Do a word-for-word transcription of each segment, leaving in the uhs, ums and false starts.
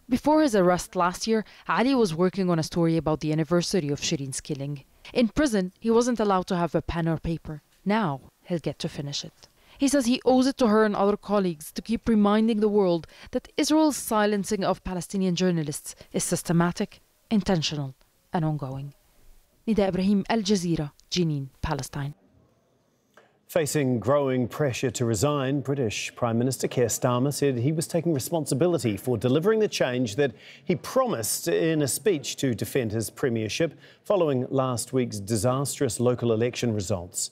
Before his arrest last year, Ali was working on a story about the anniversary of Shireen's killing. In prison, he wasn't allowed to have a pen or paper. Now, he'll get to finish it. He says he owes it to her and other colleagues to keep reminding the world that Israel's silencing of Palestinian journalists is systematic, intentional, and ongoing. Nida Ibrahim, Al Jazeera, Jenin, Palestine. Facing growing pressure to resign, British Prime Minister Keir Starmer said he was taking responsibility for delivering the change that he promised in a speech to defend his premiership following last week's disastrous local election results.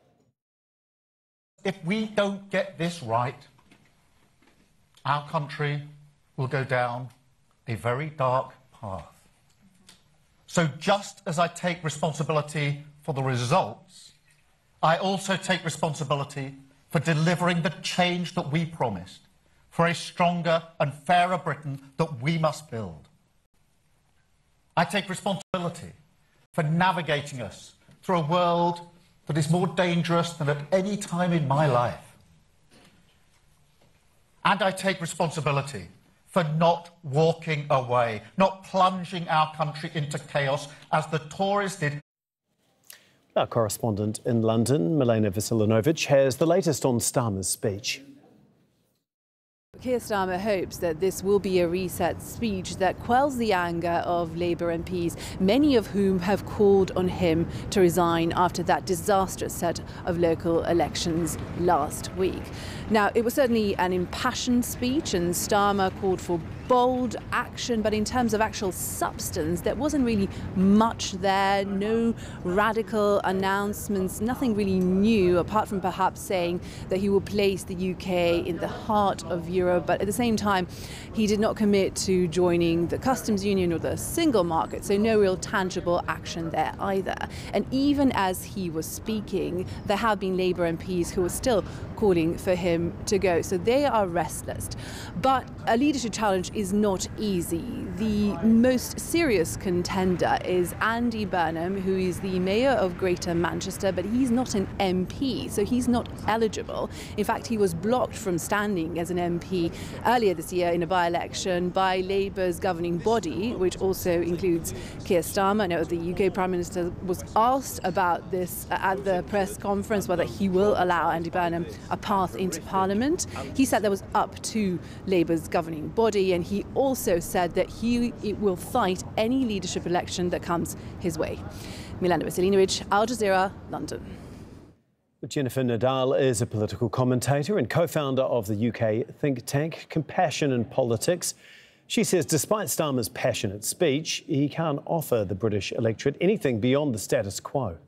If we don't get this right, our country will go down a very dark path. So just as I take responsibility for the results, I also take responsibility for delivering the change that we promised, for a stronger and fairer Britain that we must build. I take responsibility for navigating us through a world that is more dangerous than at any time in my life. And I take responsibility for not walking away, not plunging our country into chaos as the Tories did. Our correspondent in London, Milena Veselinovic, has the latest on Starmer's speech. Keir Starmer hopes that this will be a reset speech that quells the anger of Labour M Ps, many of whom have called on him to resign after that disastrous set of local elections last week. Now, it was certainly an impassioned speech, and Starmer called for bold action, but in terms of actual substance, there wasn't really much there, no radical announcements, nothing really new, apart from perhaps saying that he will place the U K in the heart of Europe. But at the same time, he did not commit to joining the customs union or the single market, so no real tangible action there either. And even as he was speaking, there have been Labour M Ps who are still calling for him to go, so they are restless. But a leadership challenge is not easy. The most serious contender is Andy Burnham, who is the mayor of Greater Manchester, but he's not an M P, so he's not eligible. In fact, he was blocked from standing as an M P earlier this year in a by-election by Labour's governing body, which also includes Keir Starmer. Now, the U K Prime Minister was asked about this at the press conference, whether he will allow Andy Burnham a path into Parliament. He said that was up to Labour's governing body, and he also said that he it will fight any leadership election that comes his way. Milena Veselinovic, Al Jazeera, London. Jennifer Nadal is a political commentator and co-founder of the U K think tank Compassion in Politics. She says despite Starmer's passionate speech, he can't offer the British electorate anything beyond the status quo.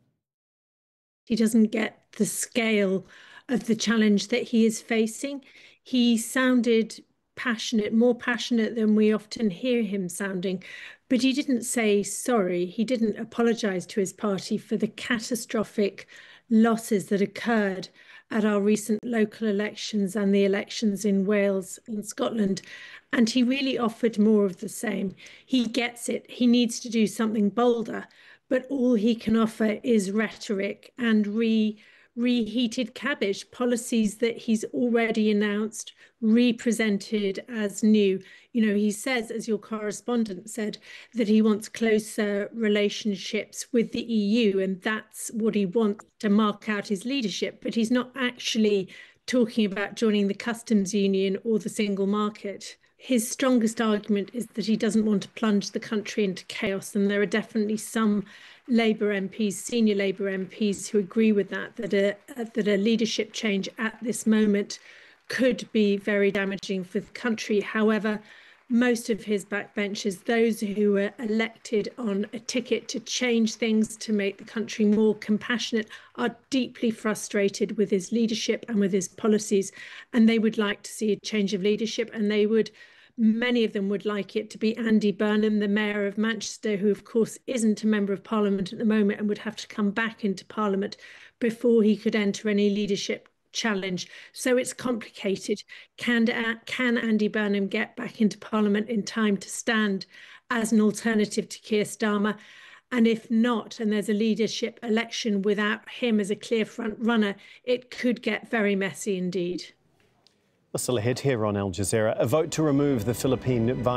He doesn't get the scale of the challenge that he is facing. He sounded passionate, more passionate than we often hear him sounding, but he didn't say sorry. He didn't apologise to his party for the catastrophic losses that occurred at our recent local elections and the elections in Wales and Scotland. And he really offered more of the same. He gets it. He needs to do something bolder, but all he can offer is rhetoric and re reheated cabbage, policies that he's already announced, represented as new. You know, he says, as your correspondent said, that he wants closer relationships with the E U, and that's what he wants to mark out his leadership. But he's not actually talking about joining the customs union or the single market. His strongest argument is that he doesn't want to plunge the country into chaos, and there are definitely some Labour M Ps, senior Labour M Ps, who agree with that, that a, that a leadership change at this moment could be very damaging for the country. However, most of his backbenchers, those who were elected on a ticket to change things, to make the country more compassionate, are deeply frustrated with his leadership and with his policies, and they would like to see a change of leadership, and they would Many of them would like it to be Andy Burnham, the mayor of Manchester, who of course isn't a member of Parliament at the moment and would have to come back into Parliament before he could enter any leadership challenge. So it's complicated. Can, can Andy Burnham get back into Parliament in time to stand as an alternative to Keir Starmer? And if not, and there's a leadership election without him as a clear front runner, it could get very messy indeed. Still ahead here on Al Jazeera, a vote to remove the Philippine vice